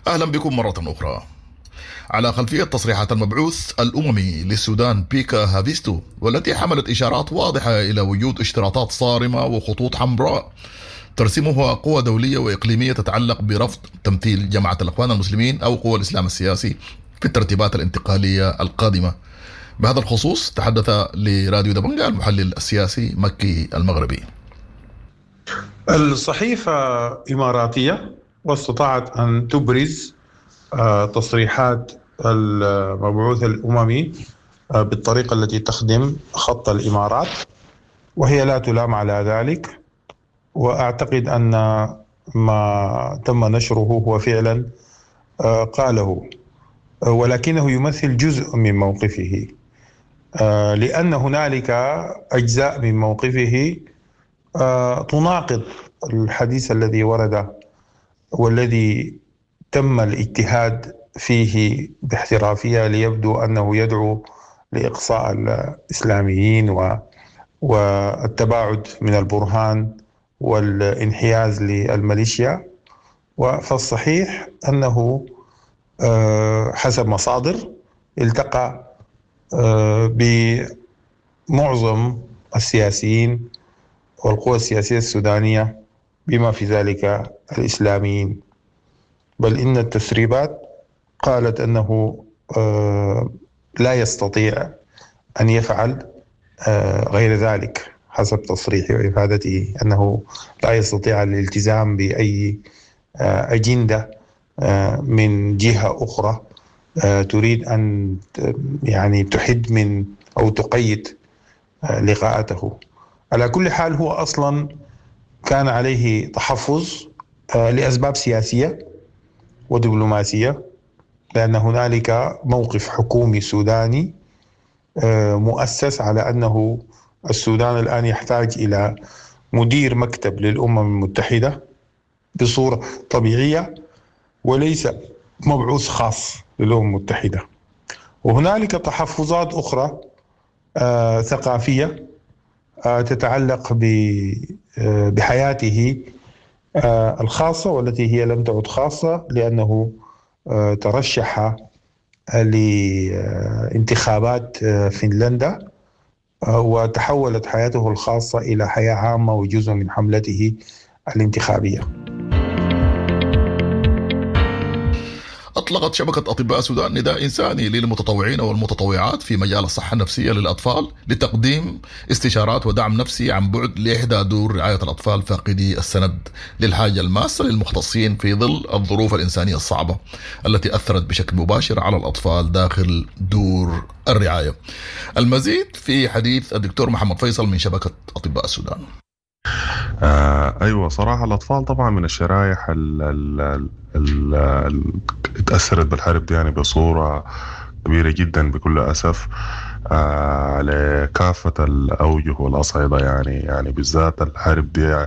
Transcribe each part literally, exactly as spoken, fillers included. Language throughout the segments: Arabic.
أهلا بكم مرة أخرى. على خلفية تصريحات المبعوث الأممي للسودان بيكا هافيستو، والتي حملت إشارات واضحة إلى وجود اشتراطات صارمة وخطوط حمراء ترسمها قوى دولية وإقليمية تتعلق برفض تمثيل جماعة الأخوان المسلمين أو قوى الإسلام السياسي في الترتيبات الانتقالية القادمة. بهذا الخصوص تحدث لراديو دبنجة المحلل السياسي مكي المغربي. الصحيفة إماراتية واستطاعت أن تبرز تصريحات المبعوث الأممي بالطريقة التي تخدم خط الإمارات، وهي لا تلام على ذلك. وأعتقد أن ما تم نشره هو فعلا قاله، ولكنه يمثل جزء من موقفه، لأن هنالك أجزاء من موقفه تناقض الحديث الذي ورد والذي تم الاجتهاد فيه باحترافية ليبدو أنه يدعو لإقصاء الإسلاميين والتباعد من البرهان والانحياز للميليشيا. فالصحيح أنه حسب مصادر التقى بمعظم السياسيين والقوى السياسية السودانية بما في ذلك الإسلاميين، بل إن التسريبات قالت أنه لا يستطيع أن يفعل غير ذلك، حسب تصريحه وإفادته أنه لا يستطيع الالتزام بأي أجندة من جهة أخرى تريد أن يعني تحد من أو تقيد لقاءاته. على كل حال هو أصلا كان عليه تحفظ لأسباب سياسية ودبلوماسية، لأن هنالك موقف حكومي سوداني مؤسس على أنه السودان الآن يحتاج إلى مدير مكتب للأمم المتحدة بصورة طبيعية وليس مبعوث خاص للأمم المتحدة. وهنالك تحفظات أخرى آه ثقافية آه تتعلق بحياته آه الخاصة، والتي هي لم تعد خاصة لأنه آه ترشح لانتخابات آه فنلندا، آه وتحولت حياته الخاصة إلى حياة عامة وجزء من حملته الانتخابية. أطلقت شبكة أطباء السودان نداء إنساني للمتطوعين والمتطوعات في مجال الصحة النفسية للأطفال لتقديم استشارات ودعم نفسي عن بعد لإحدى دور رعاية الأطفال فاقدي السند للحاجة الماسة للمختصين في ظل الظروف الإنسانية الصعبة التي أثرت بشكل مباشر على الأطفال داخل دور الرعاية. المزيد في حديث الدكتور محمد فيصل من شبكة أطباء السودان. آه أيوة، صراحة الأطفال طبعا من الشرائح اللي اتأثرت بالحرب دي يعني بصورة كبيرة جدا بكل أسف، آه على كافة الأوجه والأصعدة. يعني يعني بالذات الحرب دي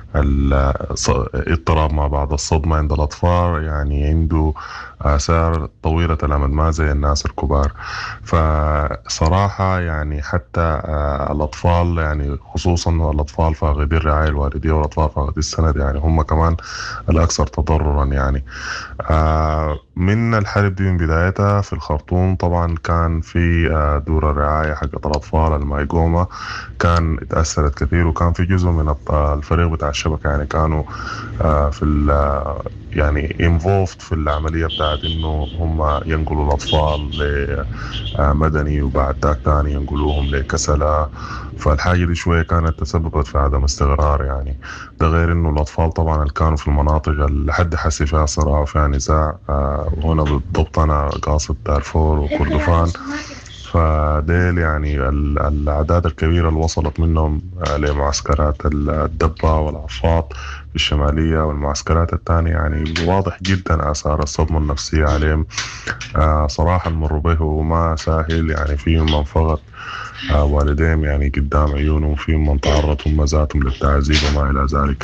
الاضطراب مع بعض الصدمة عند الأطفال يعني عنده آثار طويلة الأمد ما زي الناس الكبار. فصراحة يعني حتى الأطفال يعني خصوصا الأطفال فاقدي الرعاية الوالدية والأطفال فاقدي السند يعني هم كمان الأكثر تضررا. يعني من الحرب دي من بدايتها في الخرطوم طبعا كان في دور الرعاية حقت الأطفال المايقومة كان اتأثرت كثير، وكان في جزء من الفريق بتاع الشبكة يعني كانوا في يعني involved في العملية بتاعت إنه هم ينقلوا الأطفال لمدني وبعد ذاك تاني ينقلوهم لكسلة. فالحاجة دي شوية كانت تسببت في عدم استقرار يعني. ده غير إنه الأطفال طبعا اللي كانوا في المناطق اللي حد حسي فيها صراع وفيها نزاع، وهنا بالضبط أنا قاصد دارفور وكردفان، فديل يعني الأعداد الكبيرة اللي وصلت منهم لمعسكرات الدبة والعفاط في الشمالية والمعسكرات الثانية يعني واضح جدا آثار الصدمة النفسية عليهم. آه صراحة المر به وما سهل يعني، فيهم من فقد آه والديهم يعني قدام عيونهم، وفيهم من تعرضوا هم ذاتهم للتعذيب وما إلى ذلك.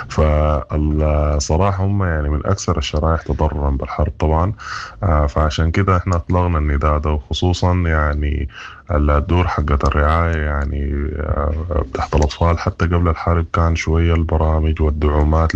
فالصراحة هم يعني من أكثر الشرائح تضررا بالحرب طبعا. آه فعشان كده احنا أطلقنا النداء ده، وخصوصا يعني الدور حقة الرعاية يعني آه تحت الأطفال حتى قبل الحرب كان شوية البرامج والدعومات